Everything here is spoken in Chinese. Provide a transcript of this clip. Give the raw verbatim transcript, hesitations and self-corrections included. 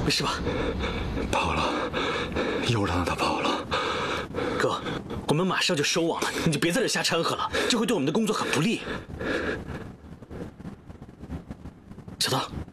没事吧？ 跑了，又让他跑了。 哥，我们马上就收网了，你就别在这瞎掺和了，这会对我们的工作很不利。小道。